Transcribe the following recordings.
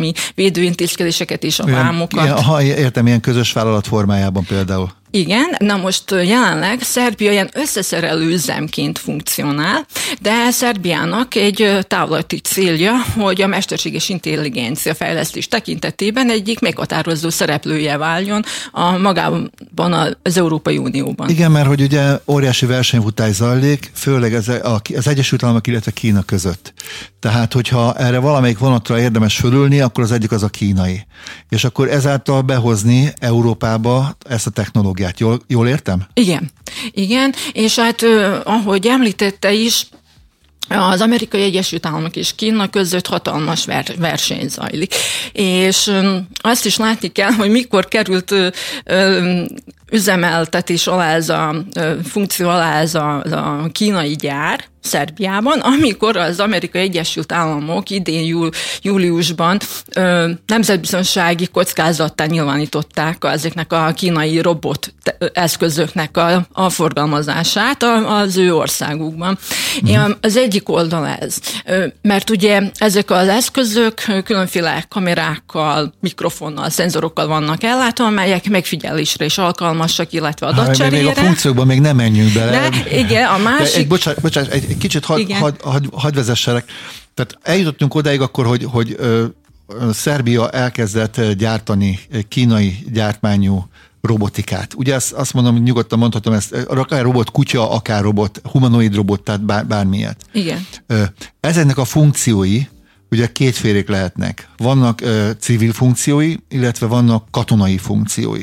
mi védőintézkedéseket és a vámokat. Értem, ilyen közös vállalat formájában például. Igen, na most jelenleg Szerbia ilyen összeszerelő üzemként funkcionál, de Szerbiának egy távlati célja, hogy a mesterséges intelligencia fejlesztés tekintetében egyik meghatározó szereplője váljon magában az Európai Unióban. Igen, mert hogy ugye óriási versenyfutás zajlik, főleg az Egyesült Államok, illetve Kína között. Tehát, hogyha erre valamelyik vonatra érdemes fölülni, akkor az egyik az a kínai. És akkor ezáltal behozni Európába ezt a technológiát. Jól értem? Igen, és hát ahogy említette is, az Amerikai Egyesült Államok és Kína között hatalmas verseny zajlik. És azt is látni kell, hogy mikor került üzemeltetés alá funkció alá ez a kínai gyár Szerbiában, amikor az Amerikai Egyesült Államok idén júliusban nemzetbiztonsági kockázattá nyilvánították ezeknek a kínai robot eszközöknek a forgalmazását az ő országukban. Az egyik oldal ez, mert ugye ezek az eszközök különféle kamerákkal, mikrofonnal, szenzorokkal vannak ellátva, amelyek megfigyelésre is alkalmasak, illetve adatcserére. Még a funkciókban még nem menjünk bele. De igen, a másik... Bocsánat, egy kicsit hadd vezesselek. Tehát eljutottunk odáig akkor, hogy Szerbia elkezdett gyártani kínai gyártmányú robotikát. Ugye azt mondom, nyugodtan mondhatom ezt, akár robot kutya, akár robot, humanoid robot, tehát bármilyet. Igen. Ezeknek a funkciói ugye kétfélék lehetnek. Vannak civil funkciói, illetve vannak katonai funkciói.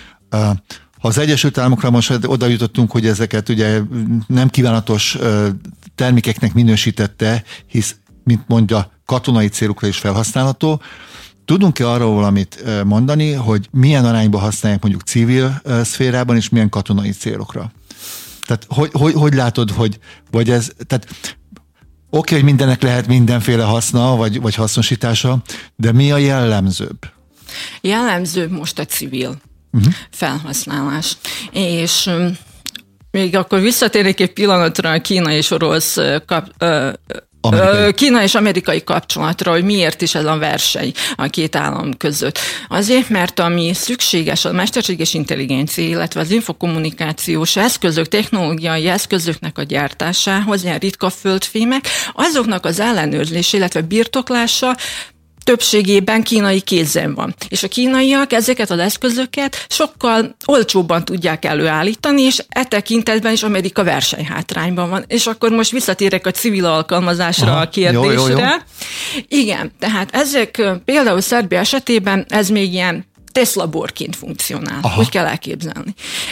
Ha az Egyesült Államokra most oda jutottunk, hogy ezeket ugye nem kívánatos termékeknek minősítette, hisz, mint mondja, katonai célokra is felhasználható. Tudunk-e arról valamit mondani, hogy milyen arányban használják mondjuk civil szférában, és milyen katonai célokra? Tehát hogy látod, vagy ez... Tehát oké, hogy mindennek lehet mindenféle haszna, vagy hasznosítása, de mi a jellemzőbb? Jellemzőbb most a civil felhasználás. És még akkor visszatérnék egy pillanatra a Kína és orosz Kína és amerikai kapcsolatra, hogy miért is ez a verseny a két állam között. Azért, mert ami szükséges a mesterséges intelligencia, illetve az infokommunikációs eszközök, technológiai eszközöknek a gyártásához, ilyen ritka földfémek, azoknak az ellenőrzése, illetve birtoklása többségében kínai kézen van. És a kínaiak ezeket az eszközöket sokkal olcsóbban tudják előállítani, és e tekintetben is Amerika versenyhátrányban van. És akkor most visszatérek a civil alkalmazásra, a kérdésre. Jó. Igen, tehát ezek például Szerbia esetében ez még ilyen tesztlaborként funkcionál. Úgy kell elképzelni.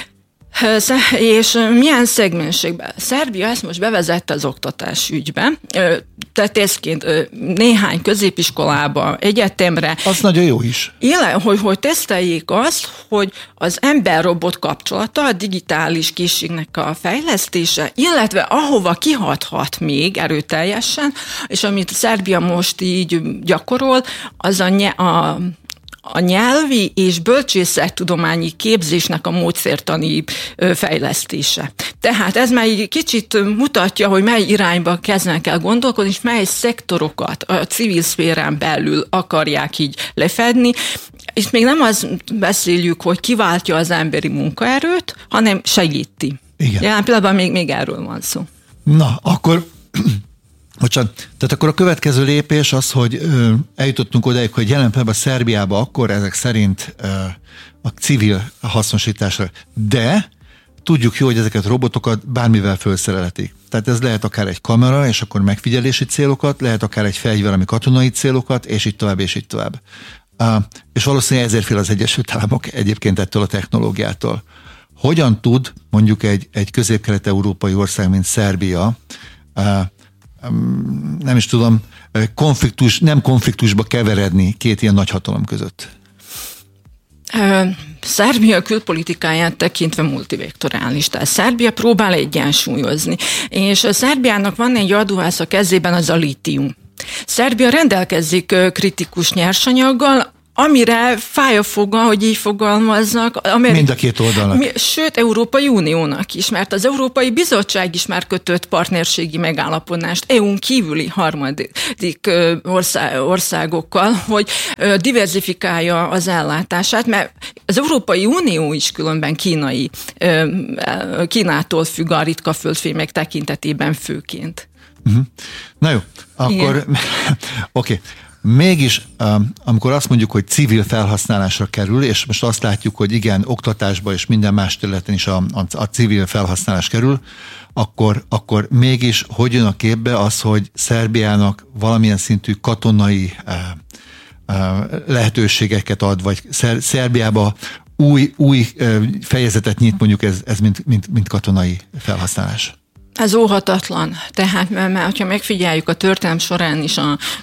És milyen szegmensekben? Szerbia ezt most bevezette az oktatás ügybe, tehát tesztként néhány középiskolába, egyetemre. Az nagyon jó is. Hogy teszteljék azt, hogy az ember-robot kapcsolata, a digitális készségnek a fejlesztése, illetve ahova kihathat még erőteljesen, és amit Szerbia most így gyakorol, az a nyelvi és bölcsészettudományi képzésnek a módszertani fejlesztése. Tehát ez már egy kicsit mutatja, hogy mely irányba kezdenek el gondolkodni, és mely szektorokat a civil szférán belül akarják így lefedni, és még nem azt beszéljük, hogy kiváltja az emberi munkaerőt, hanem segíti. Igen. Jelen pillanatban még erről van szó. Na, akkor... Bocsánat, tehát akkor a következő lépés az, hogy eljutottunk odáig, hogy jelen pillanatban Szerbiában akkor ezek szerint a civil hasznosításra, de tudjuk jó, hogy ezeket a robotokat bármivel felszerelhetik. Tehát ez lehet akár egy kamera, és akkor megfigyelési célokat, lehet akár egy fegyver, ami katonai célokat, és így tovább, és így tovább. És valószínűleg ezért fél az Egyesült Államok egyébként ettől a technológiától. Hogyan tud mondjuk egy közép-kelet-európai ország, mint Szerbia, nem is tudom, nem konfliktusba keveredni két ilyen nagyhatalom között? Szerbia külpolitikáját tekintve multivektorális, tehát Szerbia próbál egyensúlyozni, és a Szerbiának van egy adóház a kezében, az a lítium. Szerbia rendelkezik kritikus nyersanyaggal, amire fáj a foga, hogy így fogalmazzak. Mind a két oldalnak. Sőt, Európai Uniónak is, mert az Európai Bizottság is már kötött partnerségi megállapodást EU-n kívüli harmadik országokkal, hogy diverzifikálja az ellátását, mert az Európai Unió is különben Kínától függ a ritka földfémek tekintetében főként. Na jó, akkor oké. Mégis, amikor azt mondjuk, hogy civil felhasználásra kerül, és most azt látjuk, hogy igen, oktatásba és minden más területen is a civil felhasználás kerül, akkor mégis hogy jön a képbe az, hogy Szerbiának valamilyen szintű katonai lehetőségeket ad, vagy Szerbiába új fejezetet nyit, mondjuk ez mint katonai felhasználás? Ez óhatatlan. Tehát, mert ha megfigyeljük a történelem során is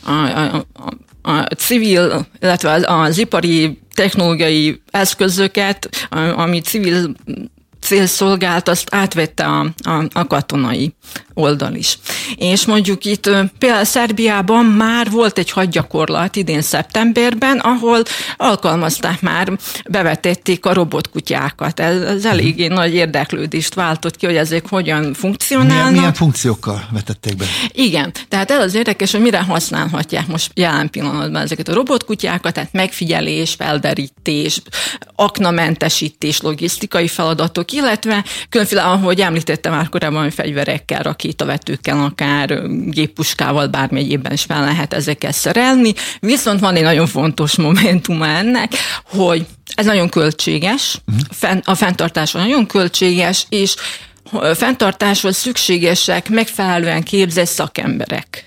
a civil, illetve az ipari technológiai eszközöket, ami civil célszolgált, azt átvette a katonai oldal is. És mondjuk itt például Szerbiában már volt egy hadgyakorlat idén szeptemberben, ahol alkalmazták már, bevetették a robotkutyákat. Ez eléggé nagy érdeklődést váltott ki, hogy ezek hogyan funkcionálnak. Milyen funkciókkal vetették be? Igen, tehát ez az érdekes, hogy mire használhatják most jelen pillanatban ezeket a robotkutyákat, tehát megfigyelés, felderítés, aknamentesítés, logisztikai feladatok, illetve különféle, ahogy említettem már korábban, hogy fegyverekkel, rakétavetőkkel, akár géppuskával, bármelyében is fel lehet ezeket szerelni. Viszont van egy nagyon fontos momentuma ennek, hogy ez nagyon költséges, a fenntartás nagyon költséges, és fenntartáshoz szükségesek megfelelően képzett szakemberek.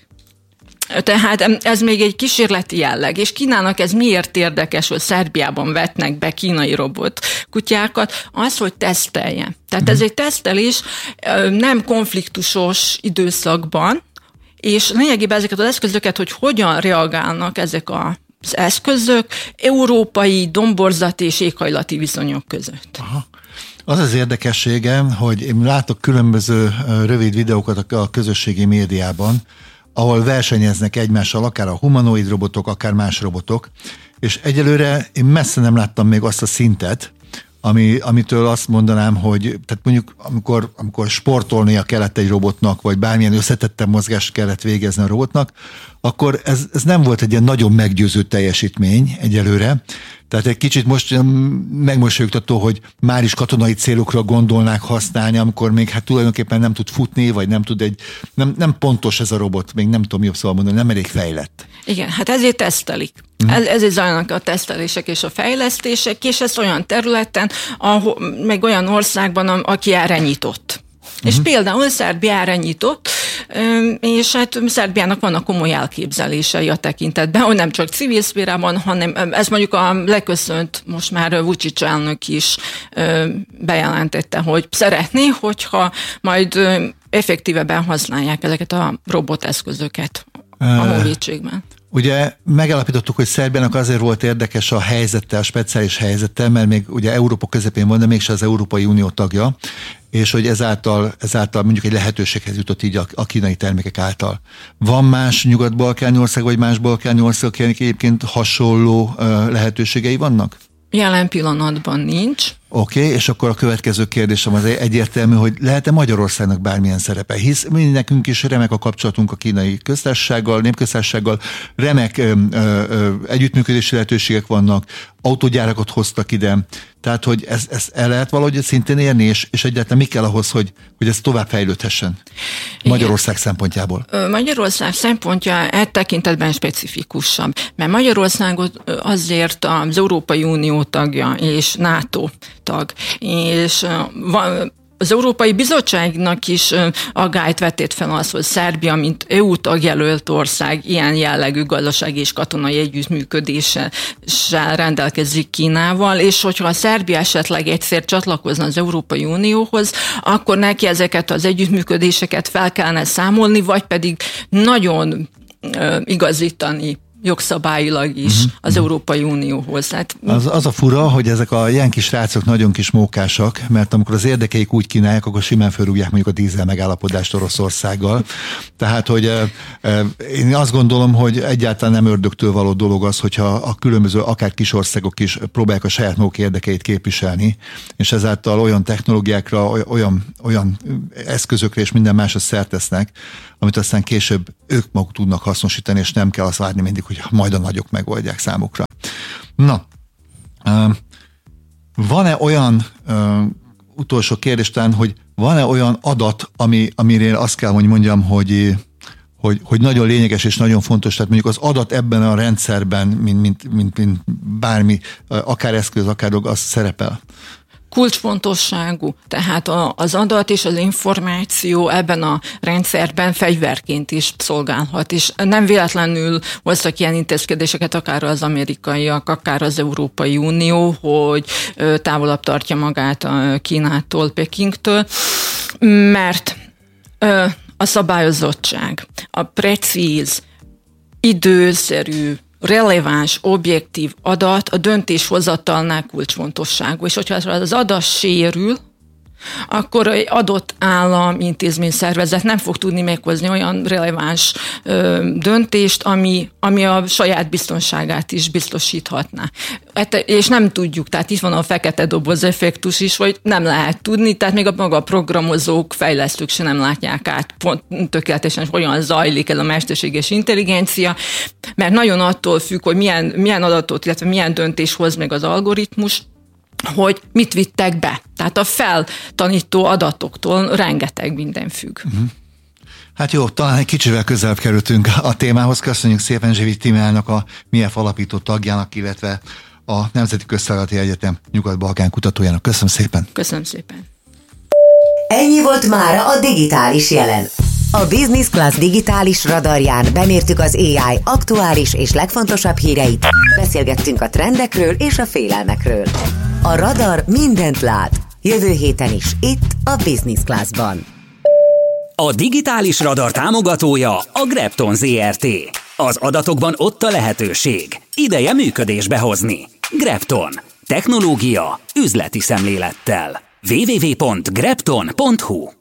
Tehát ez még egy kísérleti jelleg, és Kínának ez miért érdekes, hogy Szerbiában vetnek be kínai robotkutyákat, az, hogy teszteljen. Tehát ez egy tesztelés nem konfliktusos időszakban, és lényegében ezeket az eszközöket, hogy hogyan reagálnak ezek az eszközök európai domborzati és éghajlati viszonyok között. Aha. Az az érdekessége, hogy én látok különböző rövid videókat a közösségi médiában, ahol versenyeznek egymással, akár a humanoid robotok, akár más robotok, és egyelőre én messze nem láttam még azt a szintet, amitől azt mondanám, hogy tehát mondjuk amikor sportolnia kellett egy robotnak, vagy bármilyen összetettebb mozgást kellett végezni a robotnak, akkor ez nem volt egy ilyen nagyon meggyőző teljesítmény egyelőre. Tehát egy kicsit most megmosolyogtató, hogy már is katonai célokra gondolnák használni, amikor még hát tulajdonképpen nem tud futni, vagy nem tud nem pontos ez a robot, még nem tudom jobb szóval mondani, nem elég fejlett. Igen, hát ezért tesztelik. Ezért zajlanak a tesztelések és a fejlesztések, és ez olyan területen, meg olyan országban, aki erre nyitott. És például Szerbiára nyitott, és hát Szerbiának vannak komoly elképzelései a tekintetben, hogy nem csak civil szférában, hanem ez mondjuk a leköszönt, most már Vučić elnök is bejelentette, hogy szeretné, hogyha majd effektívebben használják ezeket a roboteszközöket a honvédségben. Ugye megállapítottuk, hogy Szerbiának azért volt érdekes a helyzete, a speciális helyzete, mert még ugye Európa közepén van, de mégse az Európai Unió tagja, és hogy ezáltal mondjuk egy lehetőséghez jutott így a kínai termékek által. Van más nyugat-balkáni ország, vagy más balkáni ország, akinek egyébként hasonló lehetőségei vannak? Jelen pillanatban nincs. Oké, és akkor a következő kérdésem az egyértelmű, hogy lehet-e Magyarországnak bármilyen szerepe? Hisz nekünk is remek a kapcsolatunk a kínai köztársasággal, népköztársasággal, remek együttműködési lehetőségek vannak, autógyárakat hoztak ide, tehát hogy ezt el lehet valahogy szintén érni, és egyáltalán mi kell ahhoz, hogy ez tovább fejlődhessen Magyarország szempontjából? Magyarország szempontja tekintetben specifikusabb, mert Magyarországot azért az Európai Unió tagja és NATO tag, és az Európai Bizottságnak is aggályt vetett fel az, hogy Szerbia, mint EU tagjelölt ország ilyen jellegű gazdasági és katonai együttműködéssel rendelkezik Kínával, és hogyha a Szerbia esetleg egyszer csatlakozna az Európai Unióhoz, akkor neki ezeket az együttműködéseket fel kellene számolni, vagy pedig nagyon igazítani jogszabályilag is az Európai Unióhoz. Hát, az a fura, hogy ezek a ilyen kis srácok nagyon kis mókásak, mert amikor az érdekeik úgy kínálják, akkor simán felrúgják mondjuk a dízel megállapodást Oroszországgal. Tehát, hogy én azt gondolom, hogy egyáltalán nem ördögtől való dolog az, hogyha a különböző akár kis országok is próbálják a saját maguk érdekeit képviselni, és ezáltal olyan technológiákra, olyan eszközökre és minden másra szert tesznek, amit aztán később ők maguk tudnak hasznosítani, és nem kell azt várni mindig, hogy majd a nagyok megoldják számukra. Na, van-e olyan utolsó kérdés talán, hogy van-e olyan adat, amire azt kell, hogy mondjam, hogy nagyon lényeges és nagyon fontos, tehát mondjuk az adat ebben a rendszerben, mint bármi, akár eszköz, akár dolog, az szerepel? Kulcsfontosságú, tehát az adat és az információ ebben a rendszerben fegyverként is szolgálhat, és nem véletlenül hoztak ilyen intézkedéseket akár az amerikaiak, akár az Európai Unió, hogy távolabb tartja magát a Kínától, Pekingtől, mert a szabályozottság, a precíz, időszerű, releváns, objektív adat a döntéshozatalnál kulcsfontosságú. És hogyha az adat sérül, akkor egy adott állam, intézmény, szervezet nem fog tudni meghozni olyan releváns döntést, ami a saját biztonságát is biztosíthatná. És nem tudjuk, tehát itt van a fekete doboz effektus is, hogy nem lehet tudni, tehát még a maga programozók, fejlesztők se nem látják át tökéletesen, hogy hogyan zajlik ez a mesterséges intelligencia, mert nagyon attól függ, hogy milyen adatot, illetve milyen döntés hoz meg az algoritmus, hogy mit vittek be. Tehát a feltanító adatoktól rengeteg minden függ. Hát jó, talán egy kicsivel közelebb kerültünk a témához. Köszönjük szépen Zsivit Tímeának, a MIEF alapító tagjának, illetve a Nemzeti Közszolgálati Egyetem Nyugat-Balkán kutatójának. Köszönöm szépen. Köszönöm szépen. Ennyi volt mára a digitális jelen. A Business Class digitális radarján bemértük az AI aktuális és legfontosabb híreit. Beszélgettünk a trendekről és a félelmekről. A radar mindent lát. Jövő héten is itt a Business Classban. A digitális radar támogatója a Grepton ZRT. Az adatokban ott a lehetőség. Ideje működésbe hozni. Grepton. Technológia üzleti szemlélettel. www.grepton.hu